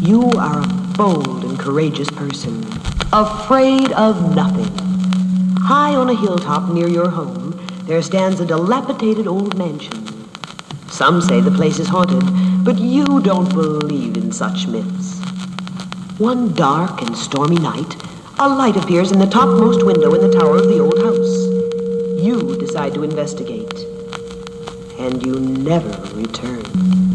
You are a bold and courageous person, afraid of nothing. High on a hilltop near your home, there stands a dilapidated old mansion. Some say the place is haunted, but you don't believe in such myths. One dark and stormy night, a light appears in the topmost window in the tower of the old house. You decide to investigate, and you never return.